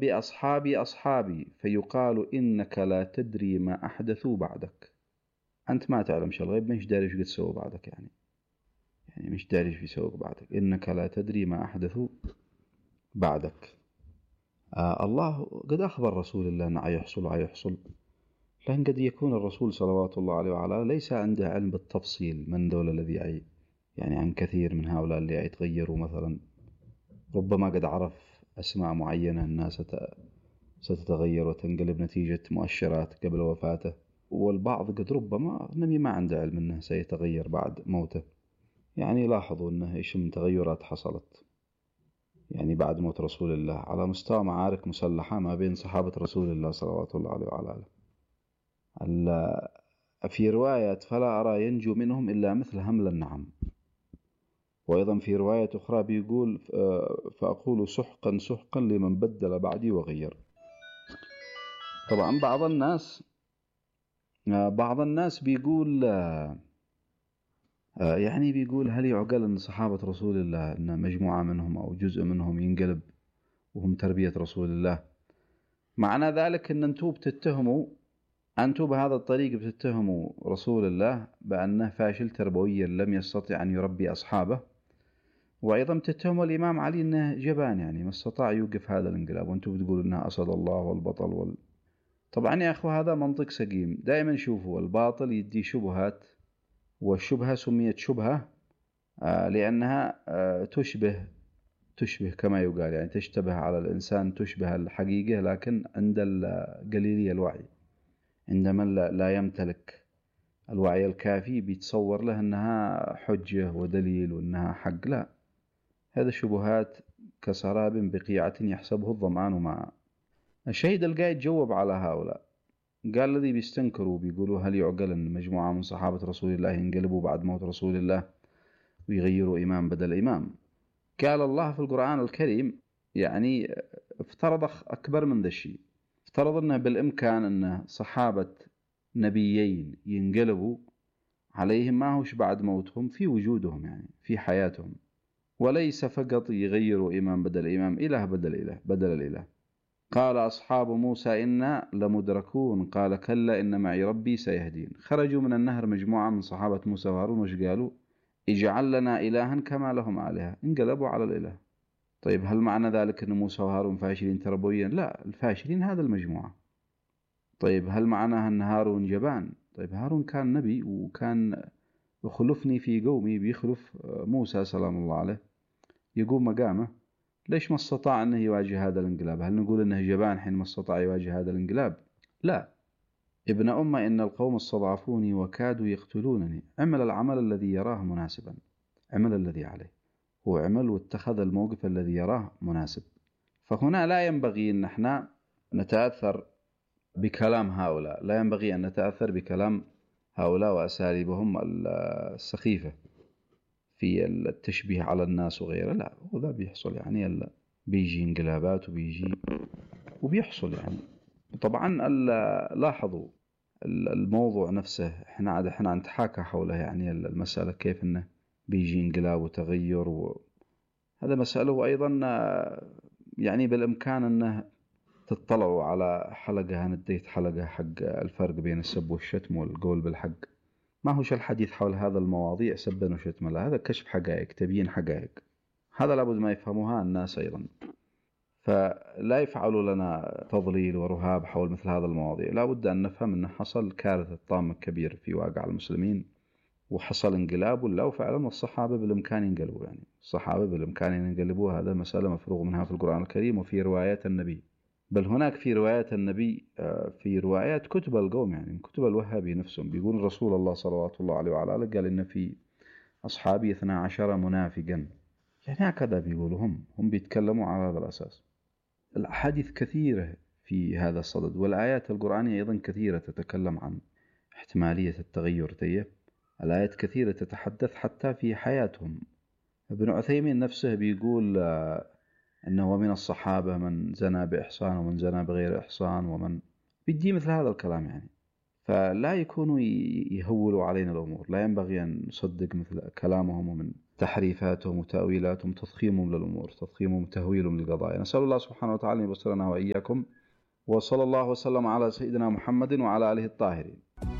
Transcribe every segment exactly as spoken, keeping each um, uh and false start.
يربي أصحابي أصحابي فيقال إنك لا تدري ما أحدثوا بعدك. أنت ما تعلم شو الغيب، مش داري شو قد سووا بعدك، يعني يعني مش داري شو يسووا بعدك. إنك لا تدري ما أحدثوا بعدك. آه الله قد أخبر رسول الله أنه يحصل ويحصل، لكن قد يكون الرسول صلوات الله عليه وعلى ليس عنده علم بالتفصيل من دول الذي يعي يعني عن كثير من هؤلاء اللي يتغيروا مثلا. ربما قد عرف أسماء معينة الناس ستتغير وتنقلب نتيجة مؤشرات قبل وفاته، والبعض قد ربما النبي ما عنده علم أنه سيتغير بعد موته. يعني لاحظوا أنه إيش من تغيرات حصلت يعني بعد موت رسول الله على مستوى معارك مسلحة ما بين صحابة رسول الله صلوات الله عليه وعلى آله. في رواية فلا أرى ينجو منهم إلا مثل همل النعم. وأيضا في رواية أخرى بيقول فأقول سحقا سحقا لمن بدل بعدي وغير. طبعا بعض الناس بعض الناس بيقول يعني بيقول هل يعقل أن صحابة رسول الله أن مجموعة منهم أو جزء منهم ينقلب وهم تربية رسول الله؟ معنى ذلك أن أنتم بتتهموا أنتم بهذا الطريق بتتهموا رسول الله بأنه فاشل تربويا لم يستطع أن يربي أصحابه، وأيضا تتهموا الإمام علي أنه جبان يعني ما استطاع يوقف هذا الانقلاب، وأنتم بتقولوا أنه أسد الله والبطل وال... طبعا يا أخو هذا منطق سقيم. دائما شوفوا الباطل يدي شبهات، والشبهة سميت شبهة لأنها تشبه تشبه كما يقال يعني تشتبه على الإنسان، تشبه الحقيقة، لكن عند القليلية الوعي عندما لا يمتلك الوعي الكافي بيتصور له أنها حجة ودليل وأنها حق. لا، هذا شبهات كسراب بقيعة يحسبه الظمآن معا. الشهيد القايد جواب على هؤلاء، قال الذي بيستنكروا بيقولوا هل يعقل أن مجموعة من صحابة رسول الله ينقلبوا بعد موت رسول الله ويغيروا إمام بدل إمام؟ قال الله في القرآن الكريم يعني افترض أكبر من ذا الشيء، افترض أنه بالإمكان أن صحابة نبيين ينقلبوا عليهم ما هوش بعد موتهم، في وجودهم يعني في حياتهم، وليس فقط يغيروا إمام بدل إمام، إله بدل إله بدل الإله. قال أصحاب موسى إنا لمدركون قال كلا إن معي ربي سيهدين. خرجوا من النهر مجموعة من صحابة موسى وهارون وش قالوا؟ اجعل لنا إلها كما لهم آلهة. انقلبوا على الإله. طيب هل معنى ذلك أن موسى وهارون فاشلين تربويا؟ لا، الفاشلين هذا المجموعة. طيب هل معناها أن هارون جبان؟ طيب هارون كان نبي وكان يخلفني في قومي بيخلف موسى سلام الله عليه يقوم مقامه، ليش ما استطاع أنه يواجه هذا الانقلاب؟ هل نقول أنه جبان حين ما استطاع يواجه هذا الانقلاب؟ لا. ابن أمة إن القوم استضعفوني وكادوا يقتلونني. عمل العمل الذي يراه مناسبا، عمل الذي عليه، هو عمل واتخذ الموقف الذي يراه مناسب. فهنا لا ينبغي أن احنا نتأثر بكلام هؤلاء، لا ينبغي أن نتأثر بكلام هؤلاء وأساليبهم السخيفة في التشبيه على الناس وغيره. لا، وذا بيحصل يعني بيجي انقلابات وبيجي وبيحصل يعني. طبعا لاحظوا الموضوع نفسه احنا عاد احنا نتحاكى حوله يعني المسألة كيف انه بيجي انقلاب وتغير، وهذا مسألة. وأيضا يعني بالإمكان أنه تطلعوا على حلقة هنديت حلقة حق الفرق بين السب والشتم والقول بالحق. ما هوش الحديث حول هذا المواضيع سبا وشتما، لا، هذا كشف حقائق، تبيين حقائق. هذا لابد ما يفهموها الناس أيضا، فلا يفعلوا لنا تضليل ورهاب حول مثل هذا المواضيع. لا بد أن نفهم أنه حصل كارثة طامة كبيرة في واقع المسلمين، وحصل انقلاب ولا وفعلا والصحابة بالإمكان ينقلبوا، يعني الصحابة بالإمكان ينقلبوا، هذا مسألة مفروغ منها في القرآن الكريم وفي روايات النبي. بل هناك في روايات النبي في روايات كتب القوم يعني كتب الوهابي نفسهم بيقول رسول الله صلوات الله عليه وعلى آله قال إن في أصحابي اثنا عشر منافقا، يعني هكذا بيقولوا هم هم بيتكلموا على هذا الأساس. الأحاديث كثيرة في هذا الصدد، والآيات القرآنية أيضا كثيرة تتكلم عن احتمالية التغير. تيه الآيات كثيرة تتحدث حتى في حياتهم. ابن عثيمين نفسه بيقول أنه من الصحابة من زنى بإحصان ومن زنى بغير إحصان، ومن بدي مثل هذا الكلام يعني. فلا يكونوا يهولوا علينا الأمور، لا ينبغي أن نصدق مثل كلامهم ومن تحريفاتهم وتأويلاتهم، تضخيمهم للأمور، تضخيمهم وتهويلهم للقضايا. نسأل الله سبحانه وتعالى أن يبصرنا وإياكم، وصلى الله وسلم على سيدنا محمد وعلى آله الطاهرين.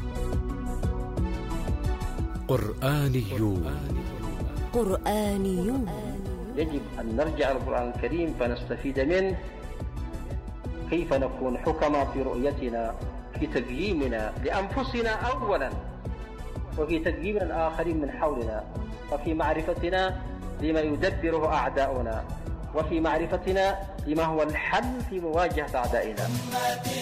قرآنيون قرآنيون يجب أن نرجع القرآن الكريم فنستفيد منه، كيف نكون حكما في رؤيتنا، في تقييمنا لأنفسنا أولا، وفي تقييم الآخرين من حولنا، وفي معرفتنا لما يدبره أعداؤنا، وفي معرفتنا لما هو الحل في مواجهة أعدائنا.